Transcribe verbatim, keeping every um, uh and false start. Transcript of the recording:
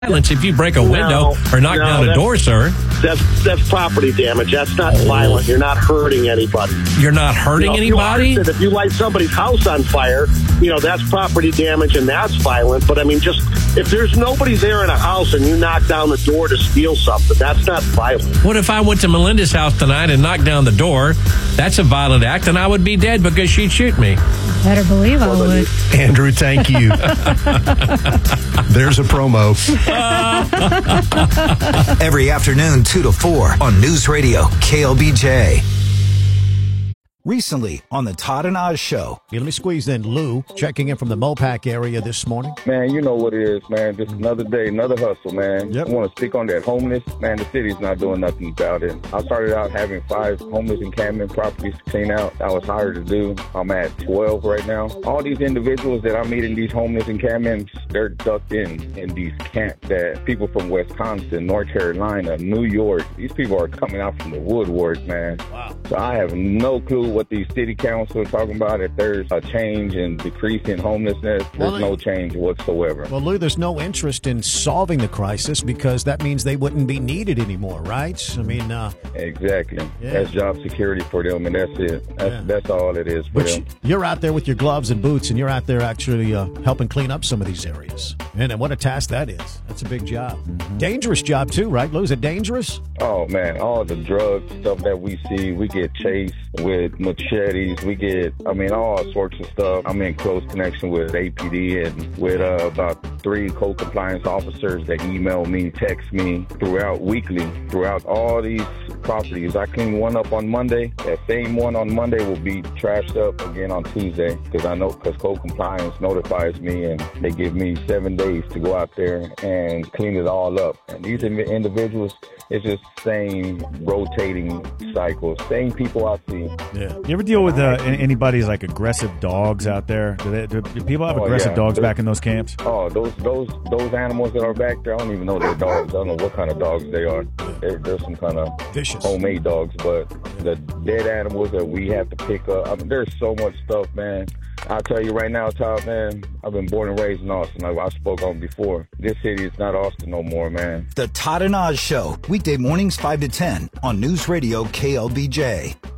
Violence if you break a window No, or knock no, down a that's- door, sir. That's that's property damage. That's not violent. You're not hurting anybody. You're not hurting You know, anybody? If you, if you light somebody's house on fire, you know, that's property damage and that's violent. But I mean, just if there's nobody there in a house and you knock down the door to steal something, that's not violent. What if I went to Melinda's house tonight and knocked down the door? That's a violent act, and I would be dead because she'd shoot me. Better believe I would. Andrew, thank you. There's a promo. Every afternoon, two to four on News Radio K L B J. Recently on the Todd and Oz Show. Yeah, let me squeeze in Lou, checking in from the Mopac area this morning. Man, you know what it is, man. Just another day, another hustle, man. Yep. I want to speak on that homeless. Man, the city's not doing nothing about it. I started out having five homeless encampment properties to clean out. I was hired to do. I'm at twelve right now. All these individuals that I meet in these homeless encampments, they're ducked in in these camps that people from Wisconsin, North Carolina, New York, these people are coming out from the woodwork, man. Wow. So I have no clue what these city council are talking about. If there's a change and decrease in homelessness, Well, there's no change whatsoever. Well, Lou, there's no interest in solving the crisis because that means they wouldn't be needed anymore, right? I mean, uh, Exactly. Yeah. That's job security for them, and that's it. That's Yeah. that's all it is for but them. you're out there with your gloves and boots, and you're out there actually uh, helping clean up some of these areas. And, and what a task that is. That's a big job. Dangerous job, too, right, Lou? Is it dangerous? Oh man, all the drug stuff that we see, we get chased with machetes. We get, I mean, all sorts of stuff. I'm in close connection with A P D and with uh, about three code compliance officers that email me, text me throughout weekly, throughout all these properties. I clean one up on Monday. That same one on Monday will be trashed up again on Tuesday because I know because code compliance notifies me and they give me seven days to go out there and clean it all up. And these in- individuals, it's just same rotating cycle, same people I see. Yeah. You ever deal with uh, an- anybody's like aggressive dogs out there? Do, they, do, do people have Oh, aggressive yeah. dogs back in those camps? Oh, those those those animals that are back there, I don't even know they're dogs. I don't know what kind of dogs they are. They're, they're some kind of Vicious. homemade dogs, but the dead animals that we have to pick up, I mean, there's so much stuff, man. I'll tell you right now, Todd, man, I've been born and raised in Austin, like I spoke on before. This city is not Austin no more, man. The Todd and Oz Show. Weekday mornings five to ten on News Radio K L B J.